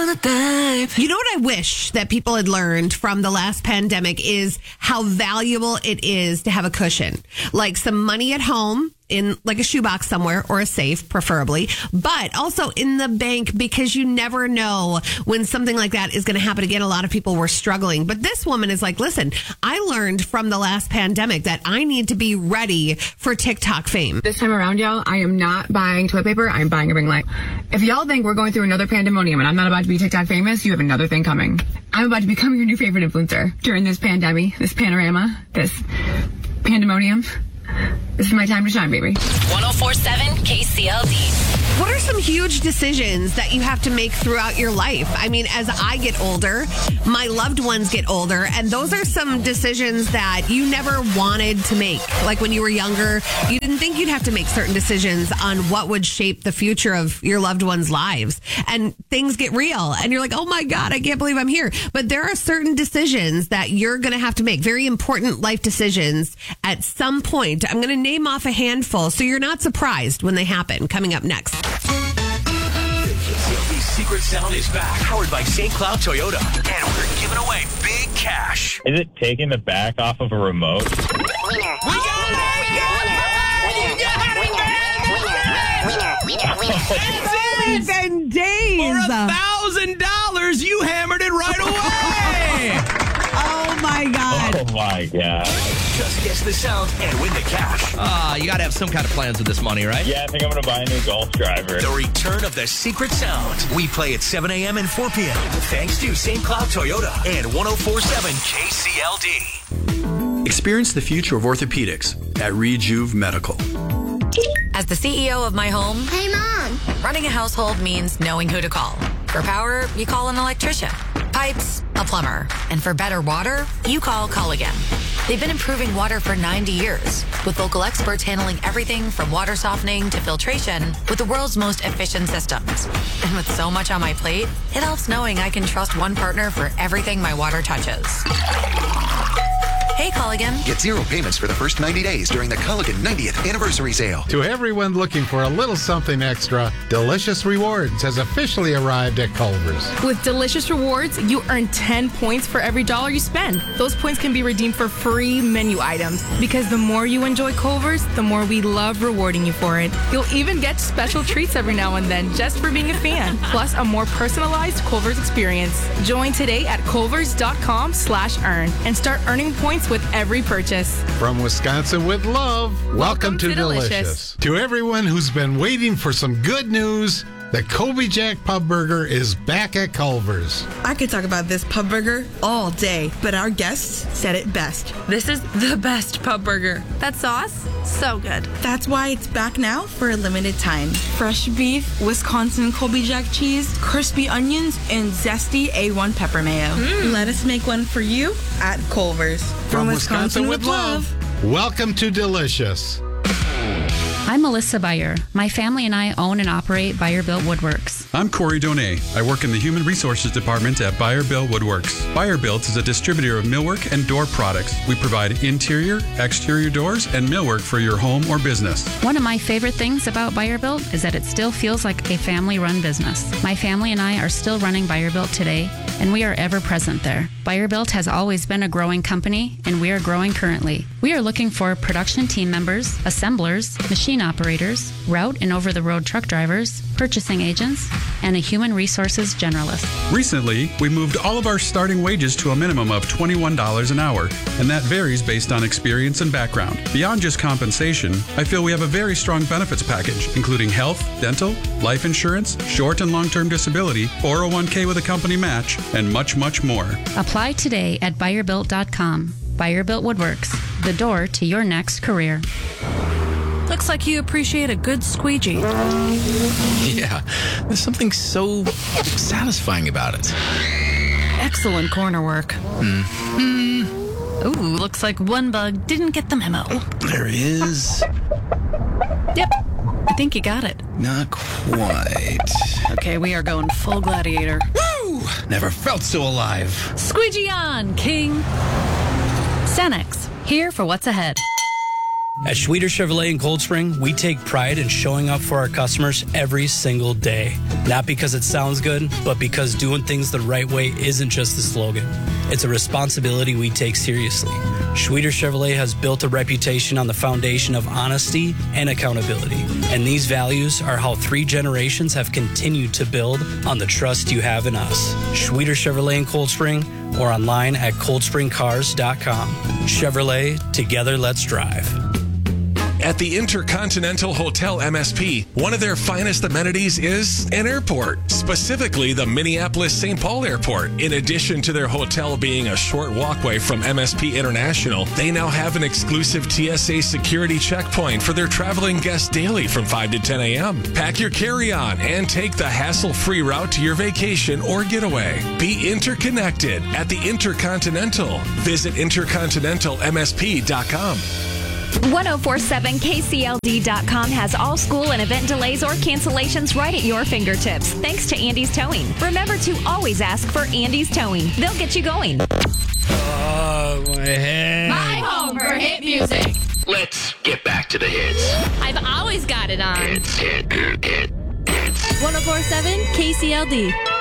wanna dive. You know what I wish that people had learned from the last pandemic is how valuable it is to have a cushion. Like some money at home in like a shoebox somewhere or a safe, preferably, but also in the bank because you never know when something like that is going to happen again. A lot of people were struggling, but this woman is like, listen, I learned from the last pandemic that I need to be ready for TikTok fame. This time around, y'all, I am not buying toilet paper. I'm buying a ring light. If y'all think we're going through another pandemonium and I'm not about to be TikTok famous, you have another thing coming. I'm about to become your new favorite influencer during this pandemic, this panorama, this pandemonium. This is my time to shine, baby. 104.7 KCLD. What are some huge decisions that you have to make throughout your life? I mean, as I get older, my loved ones get older, and those are some decisions that you never wanted to make. Like when you were younger, you didn't think you'd have to make certain decisions on what would shape the future of your loved ones' lives. And things get real, and you're like, oh my God, I can't believe I'm here. But there are certain decisions that you're going to have to make, very important life decisions at some point. I'm going to name off a handful so you're not surprised when they happen. Coming up next. KCLD's Secret Sound is back, powered by St. Cloud Toyota, and we're giving away big cash. Is it taking the back off of a remote? And days. For $1,000, you hammered it right away. Oh my God. Oh my God. Just guess the sound and win the cash. You got to have some kind of plans with this money, right? Yeah, I think I'm going to buy a new golf driver. The return of the Secret Sound. We play at 7 a.m. and 4 p.m. Thanks to St. Cloud Toyota and 104.7 KCLD. Experience the future of orthopedics at Rejuve Medical. As the CEO of my home, Hey, Mom. running a household means knowing who to call. For power, you call an electrician. Pipes, a plumber. And for better water, you call Culligan. They've been improving water for 90 years, with local experts handling everything from water softening to filtration with the world's most efficient systems. And with so much on my plate, it helps knowing I can trust one partner for everything my water touches. Hey, Culligan. Get 0 payments for the first 90 days during the Culligan 90th anniversary sale. To everyone looking for a little something extra, Delicious Rewards has officially arrived at Culver's. With Delicious Rewards, you earn 10 points for every dollar you spend. Those points can be redeemed for free menu items. Because the more you enjoy Culver's, the more we love rewarding you for it. You'll even get special treats every now and then just for being a fan. Plus, a more personalized Culver's experience. Join today at culvers.com/earn and start earning points with every purchase. From Wisconsin with love, welcome to Delicious. To everyone who's been waiting for some good news, the Colby Jack Pub Burger is back at Culver's. I could talk about this pub burger all day, but our guests said it best. This is the best pub burger. That sauce, so good. That's why it's back now for a limited time. Fresh beef, Wisconsin Colby Jack cheese, crispy onions, and zesty A1 pepper mayo. Let us make one for you at Culver's. From Wisconsin with love, welcome to Delicious. I'm Melissa Beyer. My family and I own and operate Beyer Built Woodworks. I'm Corey Donay. I work in the Human Resources Department at Beyer Built Woodworks. Beyer Built is a distributor of millwork and door products. We provide interior, exterior doors, and millwork for your home or business. One of my favorite things about Beyer Built is that it still feels like a family-run business. My family and I are still running Beyer Built today, and we are ever present there. Beyer Built has always been a growing company, and we are growing currently. We are looking for production team members, assemblers, machine operators, route and over-the-road truck drivers, purchasing agents, and a human resources generalist. Recently, we moved all of our starting wages to a minimum of $21 an hour, and that varies based on experience and background. Beyond just compensation, I feel we have a very strong benefits package, including health, dental, life insurance, short and long-term disability, 401k with a company match, and much, much more. Apply today at BeyerBuilt.com. Beyer Built Woodworks, the door to your next career. Looks like you appreciate a good squeegee. Yeah, there's something so satisfying about it. Excellent corner work. Ooh, looks like one bug didn't get the memo. Oh, there is. Yep, I think you got it. Not quite. Okay, we are going full gladiator. Woo! Never felt so alive. Squeegee on, King. Cenex, here for what's ahead. At Schweeder Chevrolet in Cold Spring, we take pride in showing up for our customers every single day. Not because it sounds good, but because doing things the right way isn't just a slogan. It's a responsibility we take seriously. Schweeder Chevrolet has built a reputation on the foundation of honesty and accountability. And these values are how 3 generations have continued to build on the trust you have in us. Schweeder Chevrolet in Cold Spring or online at coldspringcars.com. Chevrolet, together let's drive. At the Intercontinental Hotel MSP, one of their finest amenities is an airport, specifically the Minneapolis-St. Paul Airport. In addition to their hotel being a short walkway from MSP International, they now have an exclusive TSA security checkpoint for their traveling guests daily from 5 to 10 a.m. Pack your carry-on and take the hassle-free route to your vacation or getaway. Be interconnected at the Intercontinental. Visit intercontinentalmsp.com. 1047kcld.com has all school and event delays or cancellations right at your fingertips. Thanks to Andy's Towing. Remember to always ask for Andy's Towing. They'll get you going. Oh, my head. My home for hit music. Let's get back to the hits. I've always got it on. Hits. 1047 KCLD.